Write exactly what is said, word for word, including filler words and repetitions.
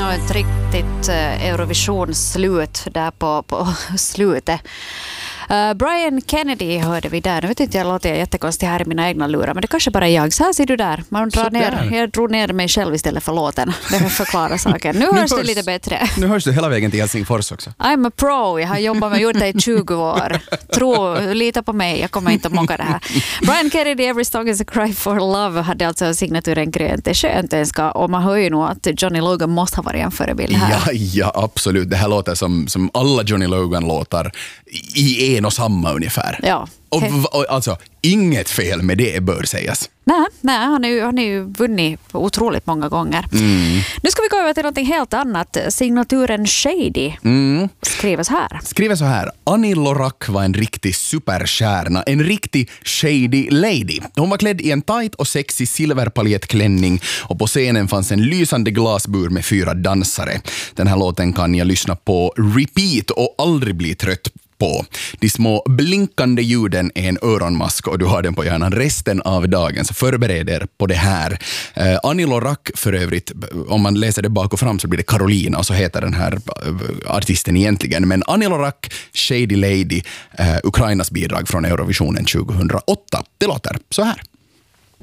nog ett riktigt Eurovision-slut där på, på slutet. Uh, Brian Kennedy hörde vi där. Nu vet inte, jag låter jättekonstigt här i mina egna lurar, men det kanske bara är jag. Så här ser du där. Man drar ner, jag drog ner mig själv istället för låten. Det förklarar saken. Nu, nu hörs det lite bättre. Nu hörs du hela vägen till Helsingfors också. I'm a pro. Jag har jobbat med gjort det i tjugo år. Tro, lita på mig. Jag kommer inte att mocka det här. Brian Kennedy, Every Song is a Cry for Love, hade alltså signaturen Grönt. Det är skönt önska. Och man hör ju nog att Johnny Logan måste ha varit en förebild här. Ja, ja, absolut. Det här låter som, som alla Johnny Logan-låtar i en och samma ungefär. Ja. Och, och alltså, inget fel med det bör sägas. Nej, nej han har ju, han är ju vunnit otroligt många gånger. Mm. Nu ska vi gå över till något helt annat. Signaturen Shady mm. skrivs här. Skriver så här. Annie Lorak var en riktig superstjärna. En riktig shady lady. Hon var klädd i en tight och sexig silverpaljettklänning och på scenen fanns en lysande glasbur med fyra dansare. Den här låten kan jag lyssna på repeat och aldrig bli trött på. De små blinkande ljuden är en öronmask och du har den på hjärnan resten av dagen, så förbered er på det här. Eh, Annie Lorak för övrigt, om man läser det bak och fram så blir det Carolina och så heter den här artisten egentligen, men Annie Lorak, Shady Lady, eh, Ukrainas bidrag från Eurovisionen tjugohundraåtta. Det låter så här.